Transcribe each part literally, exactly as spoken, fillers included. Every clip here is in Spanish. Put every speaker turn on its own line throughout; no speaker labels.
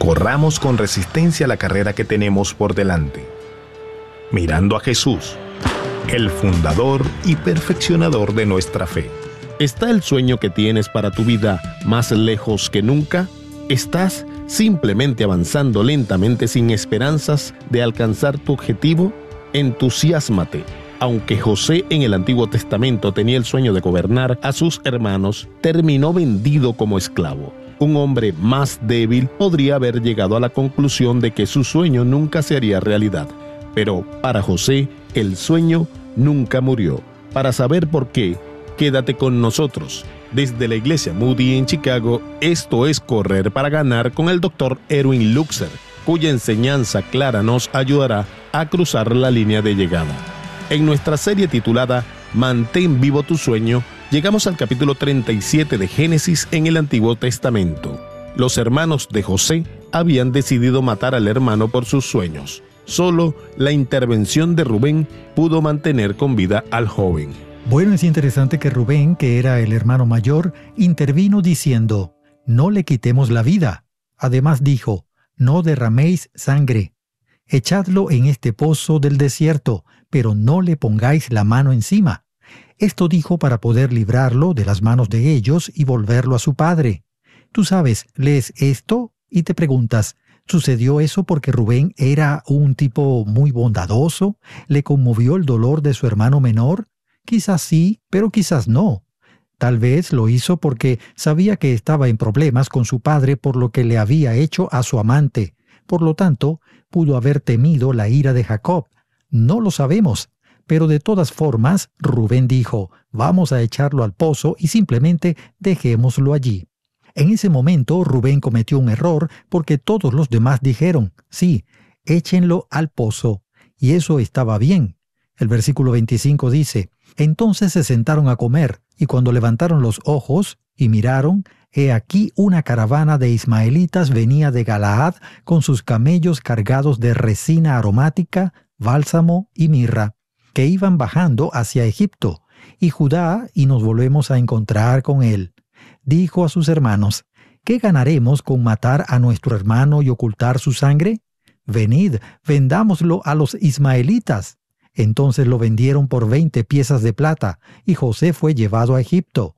corramos con resistencia la carrera que tenemos por delante, mirando a Jesús, el fundador y perfeccionador de nuestra fe. ¿Está el sueño que tienes para tu vida más lejos que nunca? ¿Estás simplemente avanzando lentamente sin esperanzas de alcanzar tu objetivo? Entusiásmate. Aunque José en el Antiguo Testamento tenía el sueño de gobernar a sus hermanos, terminó vendido como esclavo. Un hombre más débil podría haber llegado a la conclusión de que su sueño nunca se haría realidad. Pero para José, el sueño nunca murió. Para saber por qué, quédate con nosotros. Desde la Iglesia Moody en Chicago, esto es Correr para Ganar con el doctor Erwin Luxer, cuya enseñanza clara nos ayudará a cruzar la línea de llegada. En nuestra serie titulada Mantén vivo tu sueño, llegamos al capítulo treinta y siete de Génesis en el Antiguo Testamento. Los hermanos de José habían decidido matar al hermano por sus sueños. Solo la intervención de Rubén pudo mantener con vida al joven.
Bueno, es interesante que Rubén, que era el hermano mayor, intervino diciendo: no le quitemos la vida. Además dijo: no derraméis sangre. Echadlo en este pozo del desierto, pero no le pongáis la mano encima. Esto dijo para poder librarlo de las manos de ellos y volverlo a su padre. Tú sabes, lees esto y te preguntas, ¿sucedió eso porque Rubén era un tipo muy bondadoso? ¿Le conmovió el dolor de su hermano menor? Quizás sí, pero quizás no. Tal vez lo hizo porque sabía que estaba en problemas con su padre por lo que le había hecho a su amante. Por lo tanto, pudo haber temido la ira de Jacob. No lo sabemos, pero de todas formas, Rubén dijo: vamos a echarlo al pozo y simplemente dejémoslo allí. En ese momento, Rubén cometió un error porque todos los demás dijeron: sí, échenlo al pozo. Y eso estaba bien. El versículo veinticinco dice: entonces se sentaron a comer, y cuando levantaron los ojos y miraron, he aquí una caravana de ismaelitas venía de Galaad con sus camellos cargados de resina aromática, bálsamo y mirra, que iban bajando hacia Egipto, y Judá, y nos volvemos a encontrar con él. Dijo a sus hermanos: ¿qué ganaremos con matar a nuestro hermano y ocultar su sangre? Venid, vendámoslo a los ismaelitas. Entonces lo vendieron por veinte piezas de plata, y José fue llevado a Egipto.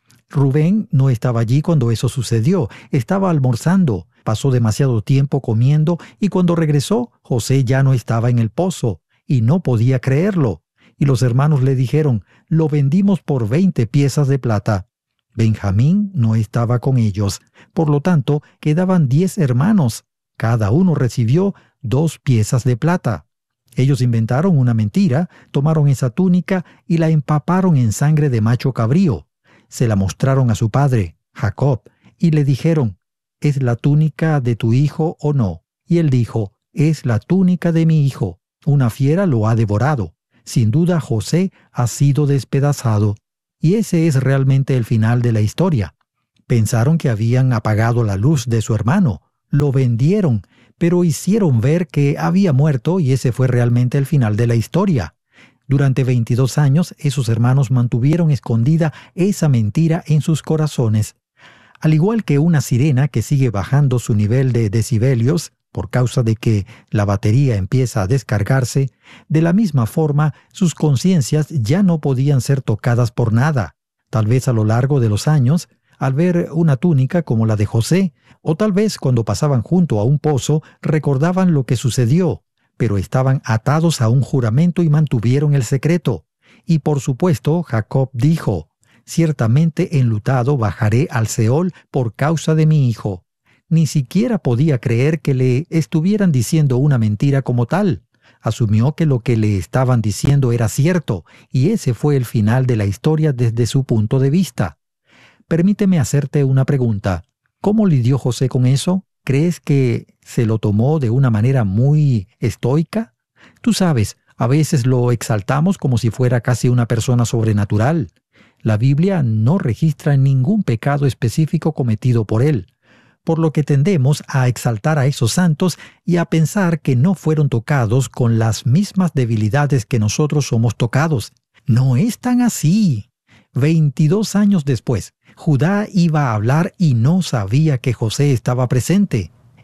Rubén no estaba allí cuando eso sucedió, estaba almorzando, pasó demasiado tiempo comiendo, y cuando regresó, José ya no estaba en el pozo, y no podía creerlo. Y los hermanos le dijeron: lo vendimos por veinte piezas de plata. Benjamín no estaba con ellos, por lo tanto, quedaban diez hermanos. Cada uno recibió dos piezas de plata. Ellos inventaron una mentira, tomaron esa túnica y la empaparon en sangre de macho cabrío. Se la mostraron a su padre, Jacob, y le dijeron: ¿es la túnica de tu hijo o no? Y él dijo: es la túnica de mi hijo. Una fiera lo ha devorado. Sin duda José ha sido despedazado. Y ese es realmente el final de la historia. Pensaron que habían apagado la luz de su hermano. Lo vendieron, pero hicieron ver que había muerto y ese fue realmente el final de la historia. Durante veintidós años, esos hermanos mantuvieron escondida esa mentira en sus corazones. Al igual que una sirena que sigue bajando su nivel de decibelios por causa de que la batería empieza a descargarse, de la misma forma sus conciencias ya no podían ser tocadas por nada. Tal vez a lo largo de los años, al ver una túnica como la de José, o tal vez cuando pasaban junto a un pozo, recordaban lo que sucedió, pero estaban atados a un juramento y mantuvieron el secreto. Y por supuesto, Jacob dijo: ciertamente enlutado bajaré al Seol por causa de mi hijo. Ni siquiera podía creer que le estuvieran diciendo una mentira como tal. Asumió que lo que le estaban diciendo era cierto, y ese fue el final de la historia desde su punto de vista. Permíteme hacerte una pregunta. ¿Cómo lidió José con eso? ¿Crees que se lo tomó de una manera muy estoica? Tú sabes, a veces lo exaltamos como si fuera casi una persona sobrenatural. La Biblia no registra ningún pecado específico cometido por él, por lo que tendemos a exaltar a esos santos y a pensar que no fueron tocados con las mismas debilidades que nosotros somos tocados. No es tan así. Veintidós años después, Judá iba a hablar y no sabía que José estaba presente.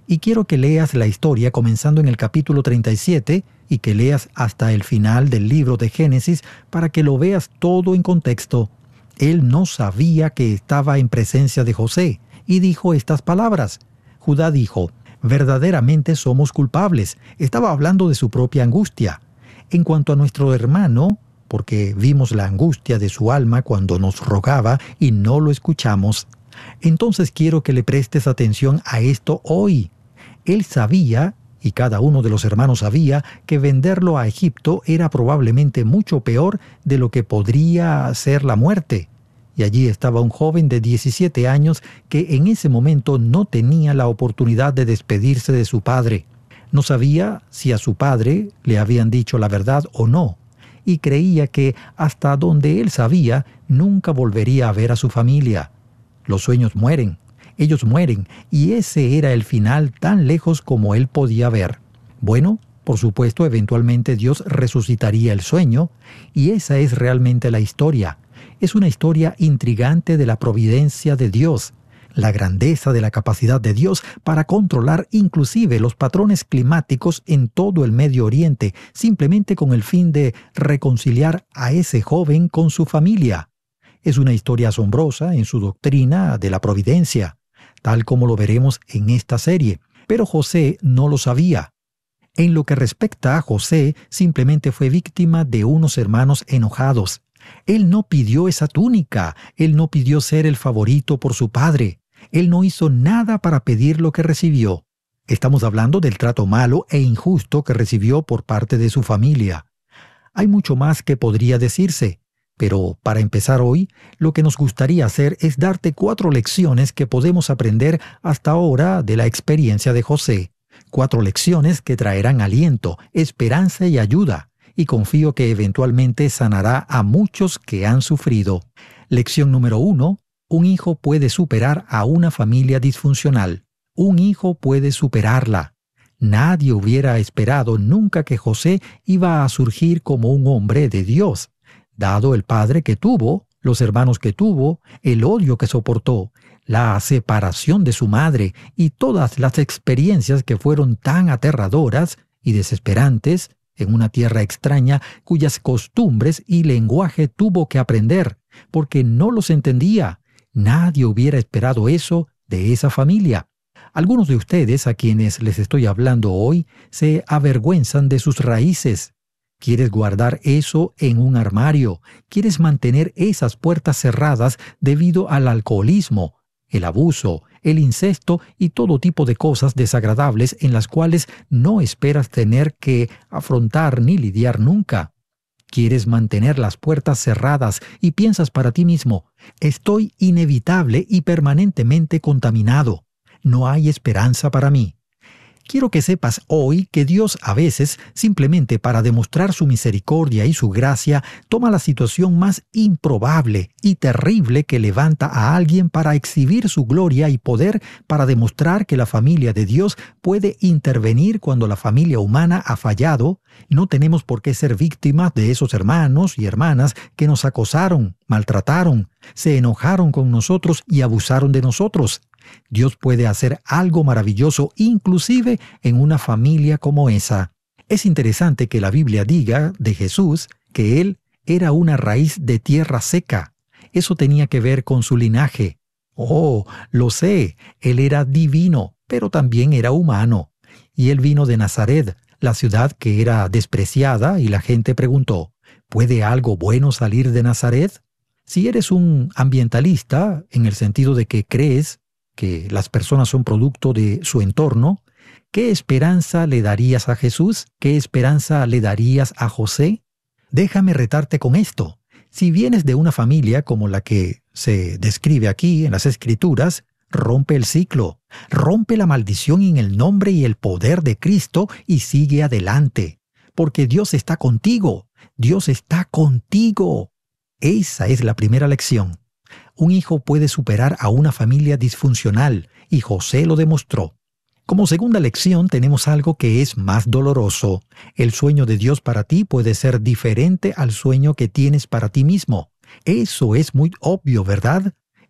Y quiero que leas la historia comenzando en el capítulo treinta y siete y que leas hasta el final del libro de Génesis para que lo veas todo en contexto. Él no sabía que estaba en presencia de José y dijo estas palabras. Judá dijo, verdaderamente somos culpables. Estaba hablando de su propia angustia. En cuanto a nuestro hermano, porque vimos la angustia de su alma cuando nos rogaba y no lo escuchamos. Entonces quiero que le prestes atención a esto hoy. Él sabía, y cada uno de los hermanos sabía, que venderlo a Egipto era probablemente mucho peor de lo que podría ser la muerte. Y allí estaba un joven de diecisiete años que en ese momento no tenía la oportunidad de despedirse de su padre. No sabía si a su padre le habían dicho la verdad o no, y creía que hasta donde él sabía nunca volvería a ver a su familia. Los sueños mueren, ellos mueren, y ese era el final tan lejos como él podía ver. Bueno, por supuesto, eventualmente Dios resucitaría el sueño, y esa es realmente la historia. Es una historia intrigante de la providencia de Dios, la grandeza de la capacidad de Dios para controlar inclusive los patrones climáticos en todo el Medio Oriente, simplemente con el fin de reconciliar a ese joven con su familia. Es una historia asombrosa en su doctrina de la providencia, tal como lo veremos en esta serie, pero José no lo sabía. En lo que respecta a José, simplemente fue víctima de unos hermanos enojados. Él no pidió esa túnica, él no pidió ser el favorito por su padre, él no hizo nada para pedir lo que recibió. Estamos hablando del trato malo e injusto que recibió por parte de su familia. Hay mucho más que podría decirse, pero para empezar hoy, lo que nos gustaría hacer es darte cuatro lecciones que podemos aprender hasta ahora de la experiencia de José. Cuatro lecciones que traerán aliento, esperanza y ayuda. Y confío que eventualmente sanará a muchos que han sufrido. Lección número uno. Un hijo puede superar a una familia disfuncional. Un hijo puede superarla. Nadie hubiera esperado nunca que José iba a surgir como un hombre de Dios. Dado el padre que tuvo, los hermanos que tuvo, el odio que soportó, la separación de su madre y todas las experiencias que fueron tan aterradoras y desesperantes, en una tierra extraña cuyas costumbres y lenguaje tuvo que aprender, porque no los entendía. Nadie hubiera esperado eso de esa familia. Algunos de ustedes, a quienes les estoy hablando hoy, se avergüenzan de sus raíces. Quieres guardar eso en un armario. Quieres mantener esas puertas cerradas debido al alcoholismo, el abuso, el incesto y todo tipo de cosas desagradables en las cuales no esperas tener que afrontar ni lidiar nunca. Quieres mantener las puertas cerradas y piensas para ti mismo, estoy inevitable y permanentemente contaminado. No hay esperanza para mí. Quiero que sepas hoy que Dios a veces, simplemente para demostrar su misericordia y su gracia, toma la situación más improbable y terrible que levanta a alguien para exhibir su gloria y poder, para demostrar que la familia de Dios puede intervenir cuando la familia humana ha fallado. No tenemos por qué ser víctimas de esos hermanos y hermanas que nos acosaron, maltrataron, se enojaron con nosotros y abusaron de nosotros. Dios puede hacer algo maravilloso, inclusive en una familia como esa. Es interesante que la Biblia diga de Jesús que Él era una raíz de tierra seca. Eso tenía que ver con su linaje. Oh, lo sé, Él era divino, pero también era humano. Y Él vino de Nazaret, la ciudad que era despreciada, y la gente preguntó, ¿puede algo bueno salir de Nazaret? Si eres un ambientalista, en el sentido de que crees que las personas son producto de su entorno, ¿qué esperanza le darías a Jesús? ¿Qué esperanza le darías a José? Déjame retarte con esto. Si vienes de una familia como la que se describe aquí en las Escrituras, rompe el ciclo, rompe la maldición en el nombre y el poder de Cristo y sigue adelante, porque Dios está contigo. Dios está contigo. Esa es la primera lección. Un hijo puede superar a una familia disfuncional, y José lo demostró. Como segunda lección tenemos algo que es más doloroso. El sueño de Dios para ti puede ser diferente al sueño que tienes para ti mismo. Eso es muy obvio, ¿verdad?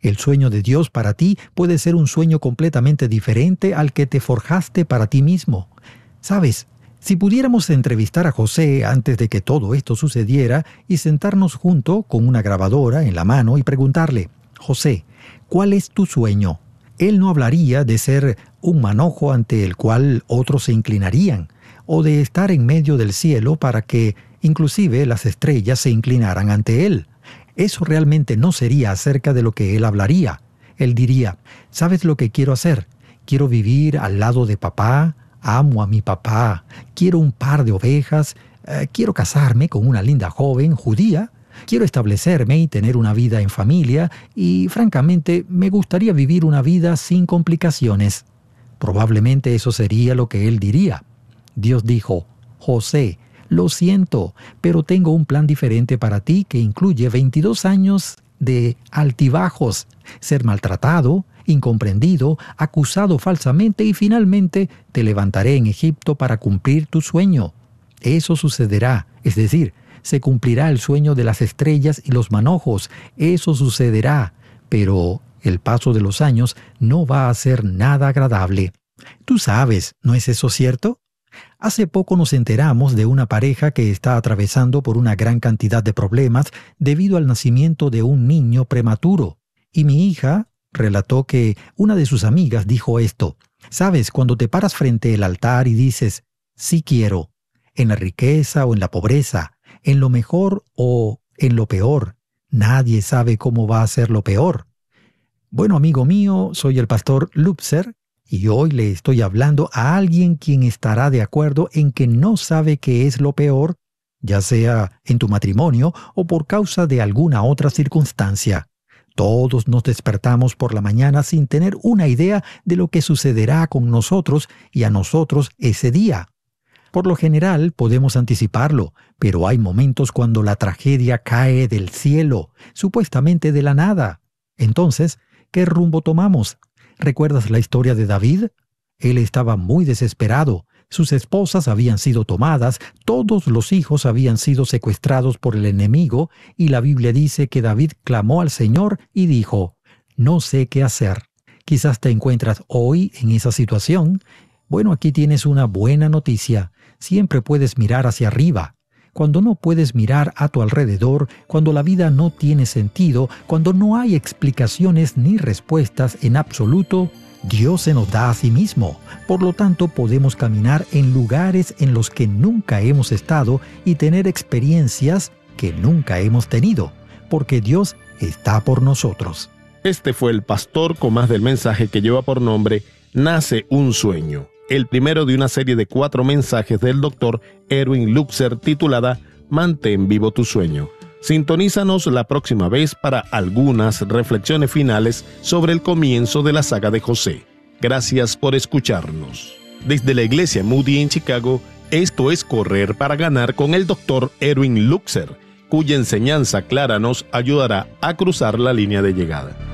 El sueño de Dios para ti puede ser un sueño completamente diferente al que te forjaste para ti mismo. ¿Sabes? Si pudiéramos entrevistar a José antes de que todo esto sucediera y sentarnos junto con una grabadora en la mano y preguntarle, José, ¿cuál es tu sueño? Él no hablaría de ser un manojo ante el cual otros se inclinarían, o de estar en medio del cielo para que inclusive las estrellas se inclinaran ante él. Eso realmente no sería acerca de lo que él hablaría. Él diría, ¿sabes lo que quiero hacer? Quiero vivir al lado de papá, amo a mi papá, quiero un par de ovejas, eh, quiero casarme con una linda joven judía, quiero establecerme y tener una vida en familia y, francamente, me gustaría vivir una vida sin complicaciones. Probablemente eso sería lo que él diría. Dios dijo, José, lo siento, pero tengo un plan diferente para ti que incluye veintidós años de altibajos, ser maltratado, incomprendido, acusado falsamente y finalmente te levantaré en Egipto para cumplir tu sueño. Eso sucederá, es decir, se cumplirá el sueño de las estrellas y los manojos, eso sucederá, pero el paso de los años no va a ser nada agradable. Tú sabes, ¿no es eso cierto? Hace poco nos enteramos de una pareja que está atravesando por una gran cantidad de problemas debido al nacimiento de un niño prematuro. Y mi hija relató que una de sus amigas dijo esto. ¿Sabes? Cuando te paras frente al altar y dices, sí quiero, en la riqueza o en la pobreza, en lo mejor o en lo peor, nadie sabe cómo va a ser lo peor. Bueno, amigo mío, soy el pastor Lupser, y hoy le estoy hablando a alguien quien estará de acuerdo en que no sabe qué es lo peor, ya sea en tu matrimonio o por causa de alguna otra circunstancia. Todos nos despertamos por la mañana sin tener una idea de lo que sucederá con nosotros y a nosotros ese día. Por lo general podemos anticiparlo, pero hay momentos cuando la tragedia cae del cielo, supuestamente de la nada. Entonces, ¿qué rumbo tomamos? ¿Recuerdas la historia de David? Él estaba muy desesperado. Sus esposas habían sido tomadas, todos los hijos habían sido secuestrados por el enemigo, y la Biblia dice que David clamó al Señor y dijo, no sé qué hacer. Quizás te encuentras hoy en esa situación. Bueno, aquí tienes una buena noticia. Siempre puedes mirar hacia arriba. Cuando no puedes mirar a tu alrededor, cuando la vida no tiene sentido, cuando no hay explicaciones ni respuestas en absoluto, Dios se nos da a sí mismo. Por lo tanto, podemos caminar en lugares en los que nunca hemos estado y tener experiencias que nunca hemos tenido, porque Dios está por nosotros.
Este fue el pastor con más del mensaje que lleva por nombre Nace un sueño, el primero de una serie de cuatro mensajes del doctor Erwin Lutzer titulada Mantén vivo tu sueño. Sintonízanos la próxima vez para algunas reflexiones finales sobre el comienzo de la saga de José. Gracias por escucharnos. Desde la iglesia Moody en Chicago, esto es Correr para Ganar con el doctor Erwin Lutzer, cuya enseñanza clara nos ayudará a cruzar la línea de llegada.